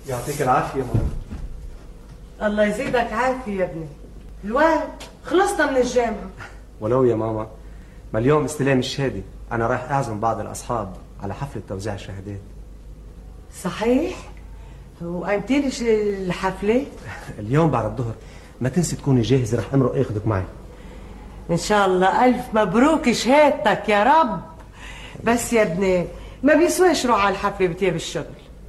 يعطيك العافية ماما. الله يزيدك عافية يا ابني. الواد خلصنا من الجامعة. ولو يا ماما، ما اليوم استلام الشهادة، أنا رايح أعزم بعض الأصحاب على حفلة توزيع الشهادات. صحيح؟ وأمتى الحفلة؟ اليوم بعد الظهر، ما تنسي تكوني جاهزة، رح أمرق أخذك معي. إن شاء الله. ألف مبروك شهادتك يا رب. بس يا ابني ما بيسواش روح على الحفلة بتياب الشغل.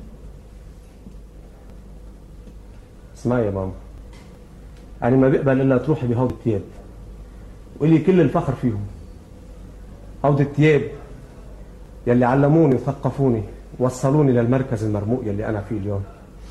اسمعي يا ماما، أنا ما بقبل إلا تروحي بهود التياب، وإلي كل الفخر فيهم. هود التياب يلي علموني وثقفوني ووصلوني للمركز المرموق يلي أنا فيه اليوم.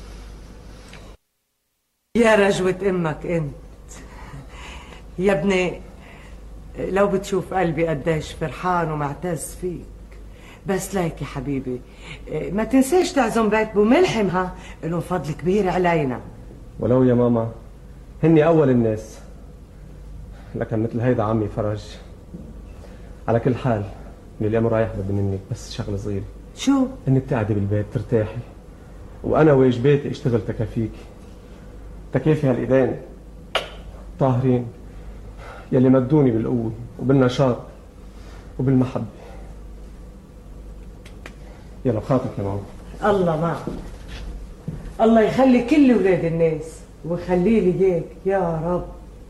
يا رجوة أمك أنت يا ابني، لو بتشوف قلبي قديش فرحان ومعتز فيك. بس ليك يا حبيبي، ما تنساش تعزم بيت بو ملحم، ها لهم فضل كبير علينا. ولو يا ماما، هني أول الناس، لكن مثل هيدا عمي فرج. على كل حال، من الأمر رايح بدي منك بس شغلة صغيرة. شو؟ إنك تقعدي بالبيت ترتاحي، وأنا واجباتي اشتغل تكافيك، تكافي هالإيدين طاهرين يلي مدوني بالقوة وبالنشاط وبالمحبة. يلا بخاطرك يا ماما. الله معك. الله يخلي كل ولاد الناس ويخلي لي اياك يا رب.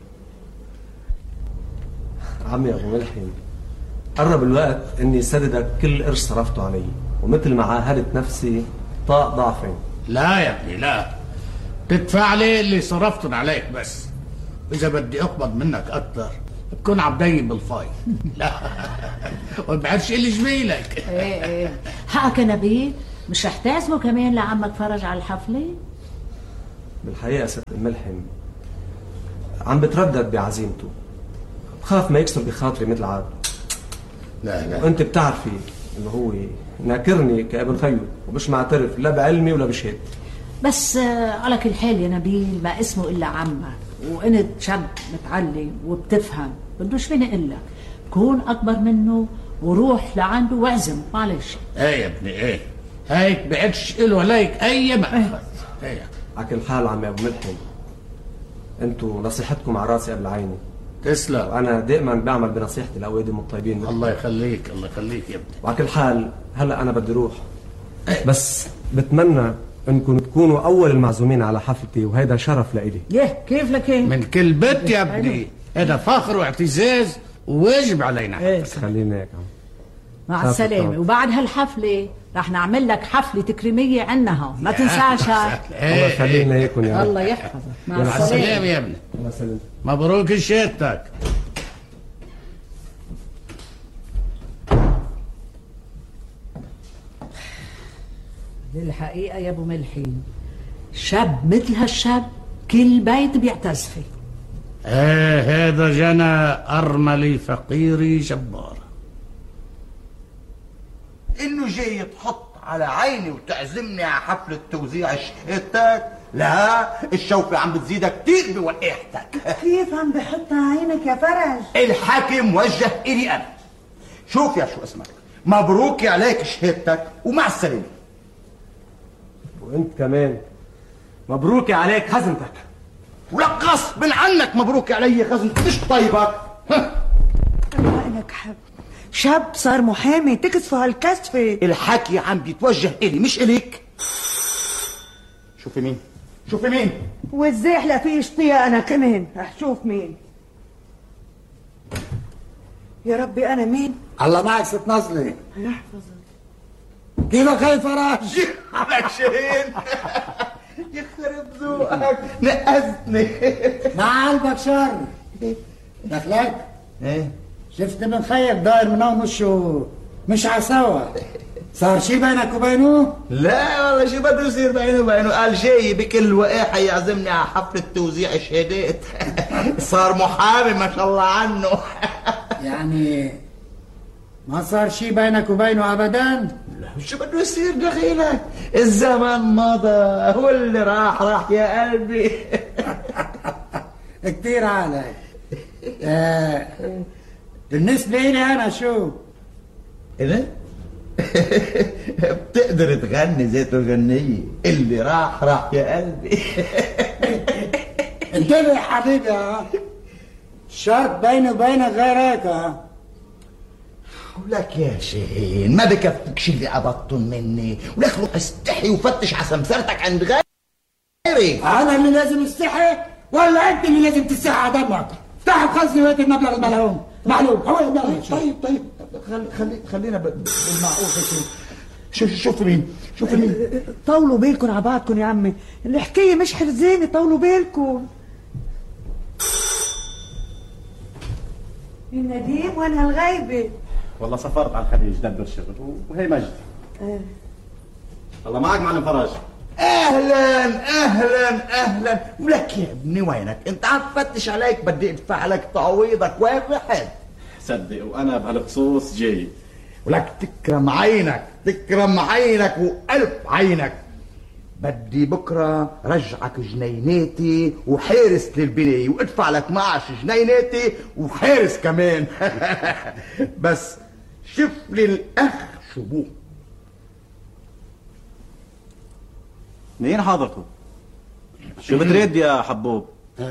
عمي ابو ملحم، قرب الوقت اني سددك كل قرش صرفته علي، ومثل ما عاهدت نفسي طاق ضعفين. لا يا ابني لا، تدفع لي اللي صرفتن عليك بس. اذا بدي اقبض منك اكثر بكون عبدي بالفاي. لا وما بعرفش اللي جميلك. ايه حقك يا نبيل، مش رح تعزمه كمان لعمك فرج على الحفله؟ بالحقيقه ست الملحم عم بتردد بعزيمته، بخاف ما يكسر بخاطري مثل عاد. لا وانت بتعرفي انه هو ناكرني كابن خيو، ومش معترف لا بعلمي ولا بشهادتي. بس على كل حال يا نبيل، ما اسمه الا عمك، وانت شاب متعلم وبتفهم، بدوش فيني اقول لك كون اكبر منه وروح لعنده واعزم. معلش. ايه يا ابني ايه، هيك بعدش له عليك اي مأخذ. ايه على كل حال عمي ابو ملحم، انتوا نصيحتكم على راسي قبل عيني. تسلم. وانا دائما بعمل بنصيحتي الاوادم الطيبين. الله يخليك الله يخليك يا ابني. وعلى كل حال هلا انا بدي اروح، بس بتمنى انكم تكونوا اول المعزومين على حفلتي، وهيدا شرف لإلي. يه كيف لك ايه؟ من كل بيت يا ابني، هذا فخر واعتزاز وواجب علينا. ايه خلينا هيك. مع السلامه. وبعد هالحفله رح نعمل لك حفله تكريميه عنا، ما تنساش. الله يخلينا هيكم يا رب. الله يحفظك. مع السلامه يا ابني. الله يسلمك. مبروك شهادتك. للحقيقه يا ابو ملحين، شاب مثل هالشاب كل بيت بيعتز فيه. هذا جنى أرملي فقيري جبار. انه جاي تحط على عيني وتعزمني على حفلة توزيع شهادتك؟ لا، الشوكة عم بتزيدك كتير بوقيحتك. كيف عم بحط عينك يا فرج؟ الحاكم وجه إلي أنا. شوف يا شو اسمك، مبروك عليك شهادتك ومع السلامة. وانت كمان مبروك عليك خزنتك. ولك غصب عنك مبروك علي خزنتك، مش طيبك. لك شاب صار محامي تكسفه هالكسفة. الحكي عم بيتوجه إلي مش إليك. شوفي مين، شوفي مين. والزاحلة في اشتيا أنا كمان، رح شوف مين. يا ربي أنا مين؟ الله معك ست نصلي. يحفظك. كيفك هاي فرج؟ على شين. يخرب ذوقك، نقزتني. مع قلبك شر. دخلك؟ ايه؟ شفت ابن خيك داير من هون وشه مش عساوة، صار شي بينك وبينه؟ لا والله شو بده يصير بينه وبينه، قال جاي بكل وقاحة يعزمني على حفلة توزيع شهادات. صار محامي ما شاء الله عنه. يعني ما صار شي بينك وبينه ابدا؟ لا شو بده يصير دخيلك، الزمن مضى واللي راح يا قلبي. كتير عليك. بالنسبة لي انا شو؟ ايه بتقدر تغني زي الغنية اللي راح راح يا قلبي. انتبه يا حبيبي ها، الشرط بيني وبينك غير هيك ها. ولك يا شاهين ما بكفيكش اللي قبضتن مني، ولك روح استحي وفتش على سمسرتك عند غيري. انا اللي لازم استحي ولا انت اللي لازم تستحي على دمك؟ افتح الخزنه وهات المبلغ الملعون معلوم. طيب خلينا بالمعقول. شوف مين طولوا بالكم على بعضكم يا عمي، الحكايه مش حرزانه، طولوا بالكم. النديم وين هالغيبه؟ والله سافرت على الخليج دبر شغل وهي مجدي. الله معك معلم فرج. اهلا ولك يا ابني وينك؟ انت عم تفتش عليك، بدي ادفع لك تعويضك واحد. صدق وانا بهالخصوص جاي. ولك تكرم عينك وقلب عينك. بدي بكره رجعك جنيناتي وحارس للبنايه، وادفع لك معش جنيناتي وحارس كمان. بس شوف لي الاخ شبوه. منين حضرته؟ شو بتريد يا حبوب؟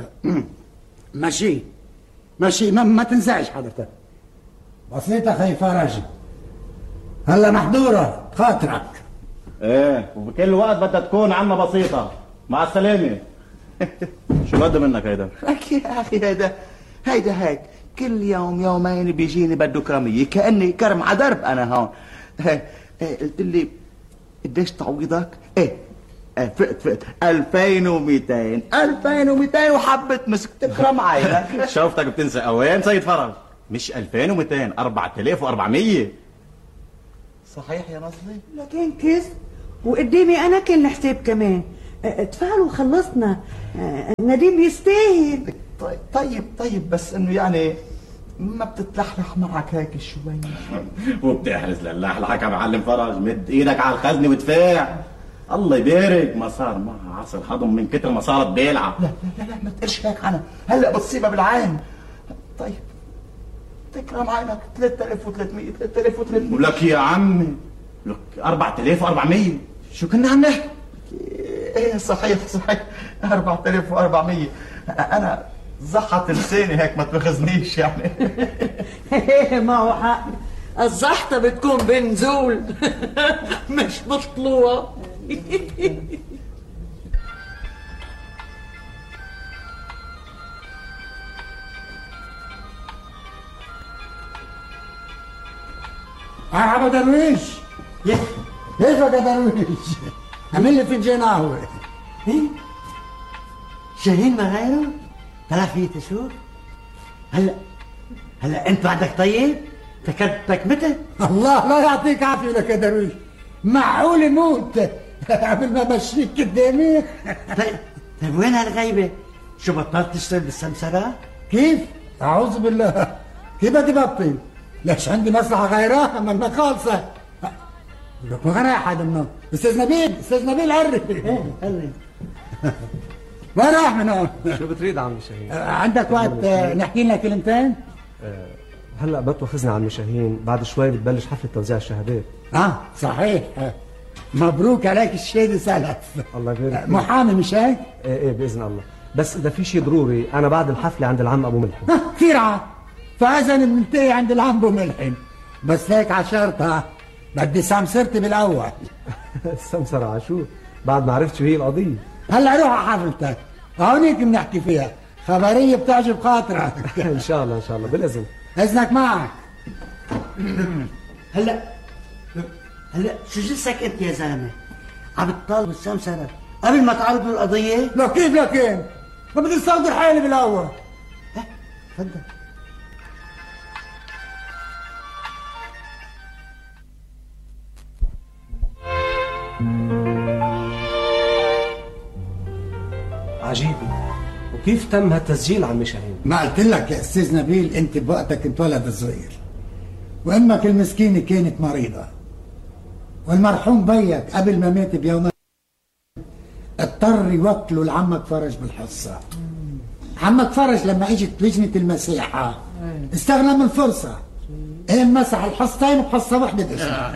ماشي ما تنساش حضرتك. بسيطة خي فرج، هلا محضورة خاطرك. ايه وبكل وقت بدها تكون عنا بسيطة. مع السلامة. شو بده منك هيدا؟ لك يا اخي هيدا هيك كل يوم يومين بيجيني بده كرمية، كأني كرم على درب انا هون. قلت لي قديش تعويضك؟ فقت 2200 وحبة مسك تكرم عينك. شوفتك بتنسى اوين سيد فرج؟ مش 2200، 4400. صحيح يا نصري؟ لكن كيس وقدامي انا كل حساب كمان. ادفعوا وخلصنا. نديم بيستاهل. طيب بس انه يعني ما بتتلحلح معك هيك شوي؟ وبتحرز للحلحك يا معلم فرج. مد ايدك على الخزنه وادفع. الله يبارك. ما صار معها عصر هضم من كتر ما صارت بيلعه. لا ما تقلش هيك عنها، هلا بتصيبها بالعين. طيب تكرم عينك 3300. ولك يا عمي لك 4400. شو كنا عم نحكي؟ ايه صحيح 4400. انا زحت لساني هيك ما تاخذنيش يعني. ما هو حق، الزحطه بتكون بنزول مش بطلوع. مرحبا درويش. كيفك يا درويش؟ عمل لي فنجان قهوة. شاهين ما غيره؟ طلع فيه تشوف؟ هلا انت بعدك طيب؟ فكرتك متى؟ الله لا يعطيك عافية لك يا درويش، معقول يموت قبل ما امشيك قدامي؟ طيب وين هالغيبة؟ شو بطلت تشتغل بالسمسرة؟ كيف؟ أعوذ بالله، كيف بدي بطل؟ ليش عندي مصلحة غيرها ما خالصة؟ لك ما غير حدا منهم. استاذ نبيل عرف. قرب. وين راح من هون؟ شو بتريد عمي شاهين؟ عندك وقت نحكي لنا كلمتين؟ هلا بتوخذنا عمي شاهين، بعد شوي بتبلش حفلة توزيع الشهادات. صحيح. مبروك عليك الشهادة سلف. الله يبارك. محامي مش هيك؟ ايه باذن الله. بس اذا في شيء ضروري انا بعد الحفلة عند العم ابو ملحم. كثير عاد. فاذا بننتهي عند العم ابو ملحم، بس هيك على شرطها بدي سمسرتي بالاول. السمسرة عشو؟ بعد ما عرفت شو هي القضية. هلا روح على حفلتك، هونيك بنحكي فيها، خبرية بتعجب خاطرك. ان شاء الله بالاذن. اذنك معك. هلا شو جلسك انت يا زلمه؟ عم تطالب السمسرة قبل ما تعرضوا القضية؟ لكن ما بدي استودر حالي بالاول. تفضل. عجيب، وكيف تم هالتسجيل عمي شاهين؟ ما قلت لك يا استاذ نبيل، انت بوقتك كنت ولد صغير، وامك المسكينه كانت مريضه، والمرحوم بيك قبل ما مات بيومين اضطر يوكلوا لعمك فرج بالحصه. عمك فرج لما اجت لجنه المسيحه استغنى من الفرصه، مسح الحصتين بحصه وحده باسمه.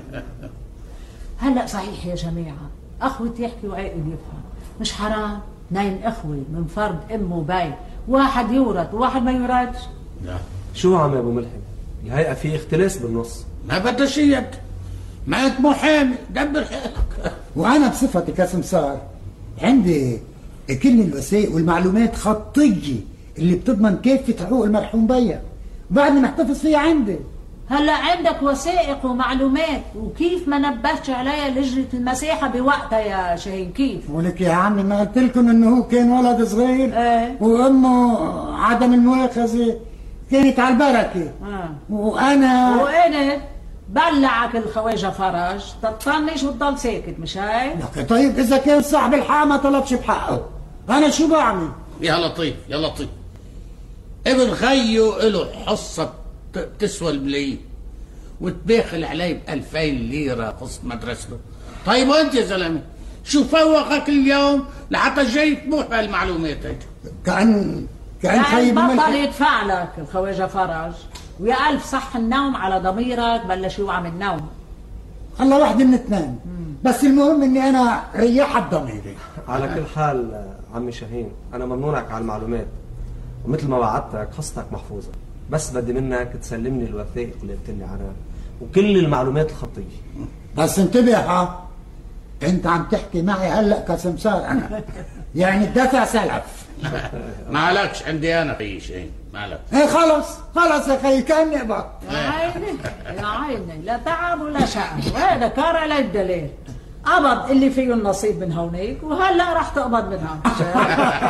هلا صحيح يا جماعة، أخوة يحكي وعاقل يفهم، مش حرام ناين أخوة من فرد أم وبي، واحد يورث وواحد ما يورثش؟ لا شو عم يا ابو ملحم؟ الهيئة في اختلاس بالنص. ما بدها يد، ما انت محامي دبر حالك. وانا بصفتي كسمسار عندي كل الوثائق والمعلومات خطيه اللي بتضمن كافه حقوق المرحوم بيا، بعدني محتفظ فيها عندي. هلا عندك وثائق ومعلومات، وكيف ما نبهتش عليها لجنة المساحة بوقتها يا شاهين؟ كيف؟ ولك يا عمي ما قلت لكم انه هو كان ولد صغير؟ ايه. وامه عدم المؤاخذه كانت على البركه. وانا بلعك الخواجه فرج تطنش وتضل ساكت، مش هيك؟ لك طيب اذا كان صاحب الحق ما طلبش بحقه، انا شو بعمل؟ يا لطيف يا لطيف، ابن خيو له حصة بتسوى الملايين وتباخل علي ب2000 ليرة قسط مدرسته. طيب وانت يا زلمة شو فوقك اليوم لحتى جاي تموح بهالمعلومات هيك؟ كأن يعني بطل يدفع لك الخواجه فرج، ويا ألف صح النوم على ضميرك بلش يوعى من النوم. الله واحدة من اثنين، بس المهم اني انا ريحت ضميري. على كل حال عمي شاهين، انا ممنونك على المعلومات، ومثل ما وعدتك قصتك محفوظة، بس بدي منك تسلمني الوثائق اللي قلت لي عنها وكل المعلومات الخطية. بس انتبه ها، انت عم تحكي معي هلا كسمسار انا، يعني الدفع سلف. ما عليكش عندي انا في شيء، ما عليك. ايه خلص يا خي كاني قبض. يا عيني يا عيني، لا تعب ولا شقى، وهذا كار على الدليل. قبض اللي فيه النصيب من هونيك، وهلا راح تقبض من هون.